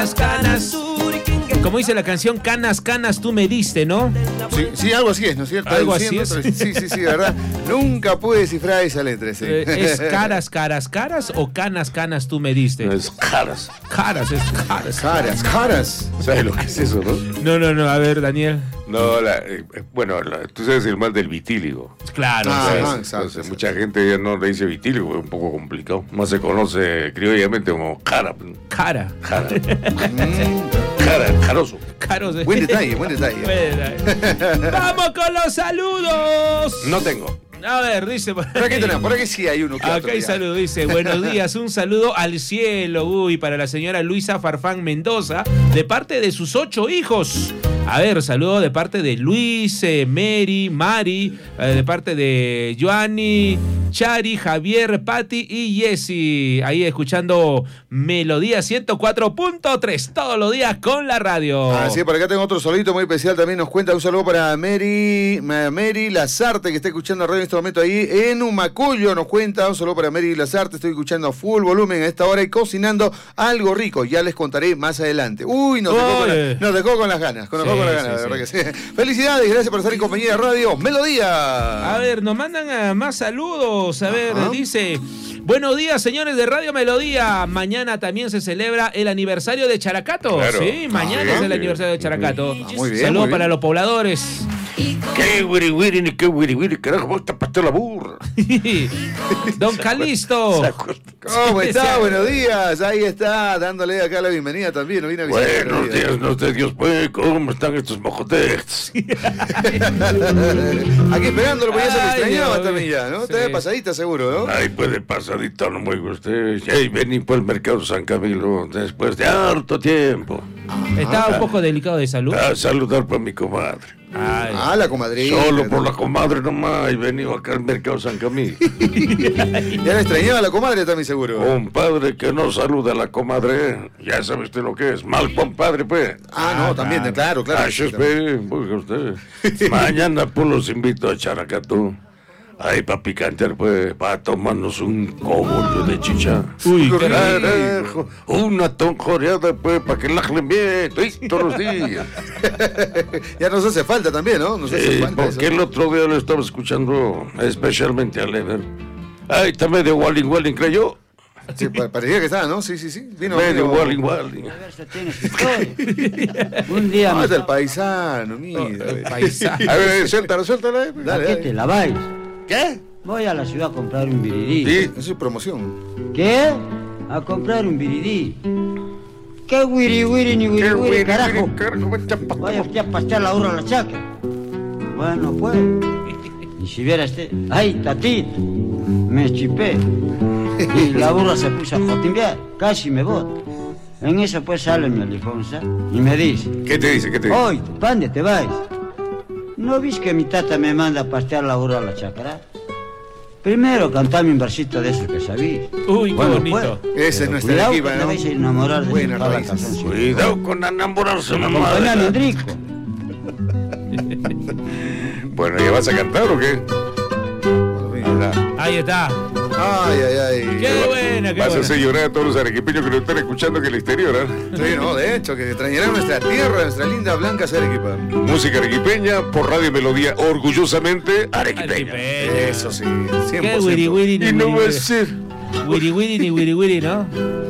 canas. Como dice la canción, canas, canas, tú me diste, ¿no? Sí, sí, algo así es, ¿no es cierto? Algo así es. Sí, verdad. Nunca pude descifrar esa letra, sí. ¿Es caras, caras, caras o canas, canas, tú me diste? No, es caras. Caras, es caras. Caras. ¿Sabes lo que es eso, no? No, a ver, Daniel. No, tú sabes el mal del vitíligo. Claro. Entonces, mucha gente ya no le dice vitíligo, es un poco complicado. Más se conoce criollamente como cara. Cara. Caroso. Caros. Buen detalle. ¡Vamos con los saludos! No tengo. A ver, dice por aquí tenemos, por aquí sí hay uno. Acá hay saludo, dice, buenos días, un saludo al cielo, para la señora Luisa Farfán Mendoza, de parte de sus 8 hijos. A ver, saludo de parte de Luis, Mari, de parte de Joanny, Chari, Javier, Patti y Jessy. Ahí escuchando Melodía 104.3 todos los días con la radio. Así, por acá tengo otro solito muy especial. También nos cuenta un saludo para Mary Lazarte, que está escuchando radio en este momento ahí en Humacuyo. Nos cuenta un saludo para Mary Lazarte. Estoy escuchando a full volumen a esta hora y cocinando algo rico. Ya les contaré más adelante. Nos dejó con las ganas. Verdad que sí. Felicidades, gracias por estar en compañía de radio Melodía. A ver, nos mandan más saludos. A ver, dice: buenos días, señores de Radio Melodía. Mañana también se celebra el aniversario de Characato. Claro. Sí, mañana es el aniversario de Characato. Muy bien. Saludos para los pobladores. ¡Qué wiri, ni qué wiri! Carajo, vos tapaste la burra. Don Calisto. ¿Cómo está? Buenos días. Ahí está, dándole acá la bienvenida también. Nos vino a visitar. Buenos días, no te Dios, pues, ¿cómo están estos mojotes? Aquí esperándolo, porque ya se lo extrañaba Dios, también ya, ¿no? sí. Te da pasadita seguro, ¿no? Ay, pues de pasadita no me gusta. Hey, vení por el mercado San Camilo después de harto tiempo. Estaba un poco delicado de salud. A saludar para mi comadre. Ay. La comadrita. Solo por la comadre nomás he venido acá al mercado San Camilo. Ya la extrañaba a la comadre también seguro. Un padre que no saluda a la comadre, ya sabe usted lo que es. Mal compadre, pues. No, también, claro. Usted. Mañana pues los invito a Characatú. Ahí para picantear, pues, para tomarnos un cogollo de chicha. Uy, qué carajo. Una tonjoreada, pues, para que la jalen bien, todos los días. Ya nos hace falta también, ¿no? Nos hace falta porque eso. el otro día lo estaba escuchando, especialmente a Lever. Ay, también de Walling, creyó. Sí, parecía que estaba, ¿no? Sí. Vino Walling. Un día es el paisano, mira. El paisano. A ver, suéltala. ¿Qué te la vais? ¿Qué? Voy a la ciudad a comprar un viridí. Sí. Eso es promoción. ¿Qué? A comprar un viridí. ¿Qué wiri ni wiri, carajo? Vaya usted a pastear la burra a la chaca. Bueno, pues. Y si viera este... ¡Ay, tatito! Me chipé. Y la burra se puso a jotimbear. Casi me bota. En eso pues sale mi Alifonsa y me dice... ¿Qué te dice? Oye, ¿pa' dónde te vais? ¿No vis que mi tata me manda a pastear la burra a la chácara? Primero cantame un versito de esos que sabís. Uy, qué bonito. Esa es nuestra cuidado equipa, que ¿no? te vais a enamorar de Buenas toda la raíces. canción. Cuidado con enamorarse, mamá. Acompáñame, Enrico. Bueno, ¿ya vas a cantar o qué? Ahí está. Ay. Qué buena, qué Vas a buena. hacer llorar a todos los arequipeños que nos están escuchando en el exterior, ¿eh? Sí, no, de hecho, que extrañará nuestra tierra, nuestra linda blanca Arequipa. Música arequipeña por Radio Melodía, orgullosamente arequipeña. Eso sí, 100%. Qué wiri Y no va a ser. Wiri ni wiri, ¿no?